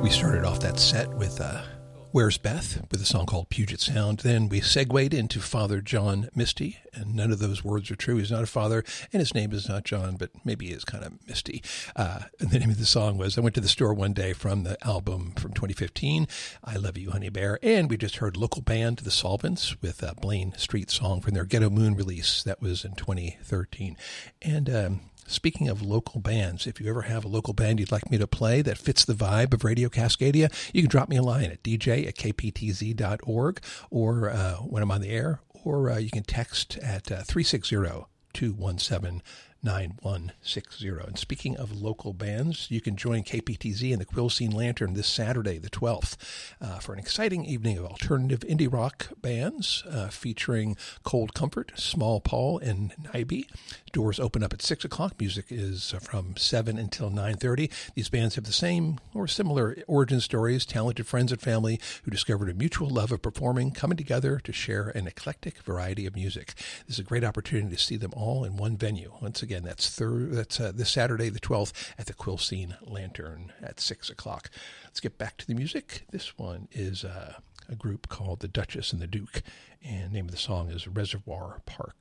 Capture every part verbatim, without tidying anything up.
Started off that set with uh, Where's Beth with a song called Puget Sound. Then we segued into Father John Misty, and none of those words are true. He's not a father, and his name is not John, but maybe he is kind of Misty. Uh, and the name of the song was, I went to the store one day from the album from twenty fifteen, I Love You, Honey Bear. And we just heard local band The Solvents with a Blaine Street song from their Ghetto Moon release. That was in twenty thirteen. And um, speaking of local bands, if you ever have a local band you'd like me to play that fits the vibe of Radio Cascadia, you can drop me a line at d j at k p t z dot org or uh, when I'm on the air, or uh, you can text at uh, three six zero, two one seven, nine one six zero. And speaking of local bands, you can join K P T Z and the Quill Scene Lantern this Saturday, the twelfth, uh, for an exciting evening of alternative indie rock bands uh, featuring Cold Comfort, Small Paul, and Naibi. Doors open up at six o'clock. Music is from seven until nine thirty. These bands have the same or similar origin stories, talented friends and family who discovered a mutual love of performing, coming together to share an eclectic variety of music. This is a great opportunity to see them all in one venue. Once again, that's thir- that's uh, this Saturday, the twelfth, at the Quill Scene Lantern at six o'clock. Let's get back to the music. This one is uh, a group called The Duchess and the Duke, and the name of the song is Reservoir Park.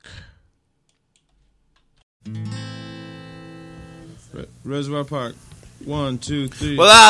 Reservoir Park. One, two, three. Well, I